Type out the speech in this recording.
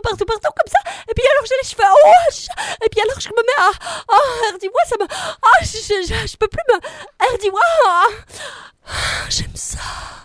partout comme ça. Et puis alors j'ai les cheveux et puis alors je me mets à dis-moi ça me je peux plus me dis-moi j'aime ça.